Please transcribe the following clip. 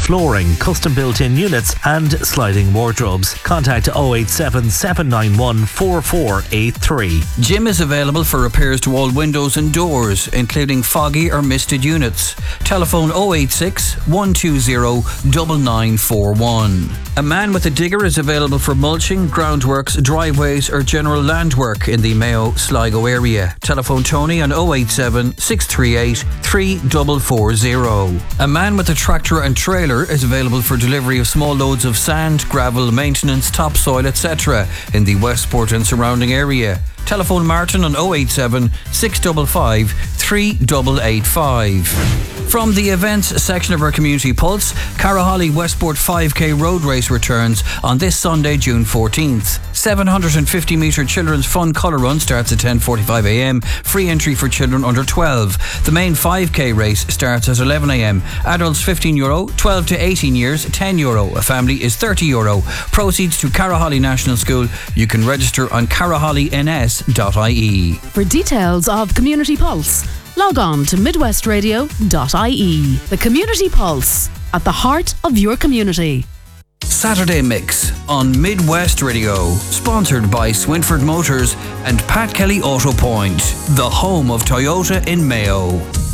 flooring, custom built-in units and sliding wardrobes. Contact 087 791 4483. Jim is available for repairs to all windows and doors, including foggy or misted units. Telephone 086 120 9941. A man with a digger is available for mulching, groundworks, driveways or general land work in the Mayo Sligo area. Telephone Tony on 087 638 3440. A man with a tractor and trailer is available for delivery of small loads of sand, gravel, maintenance, topsoil, etc. in the Westport and surrounding area. Telephone Martin on 087 655 3885. From the events section of our Community Pulse, Carraholly Westport 5K Road Race returns on this Sunday, June 14th. 750 metre children's fun colour run starts at 10:45am. Free entry for children under 12. The main 5K race starts at 11am. Adults €15, 12 to 18 years €10. A family is €30. Proceeds to Carraholly National School. You can register on carrahollyns.ie. For details of Community Pulse, log on to midwestradio.ie. The Community Pulse, at the heart of your community. Saturday Mix on Midwest Radio, sponsored by Swinford Motors and Pat Kelly Auto Point, the home of Toyota in Mayo.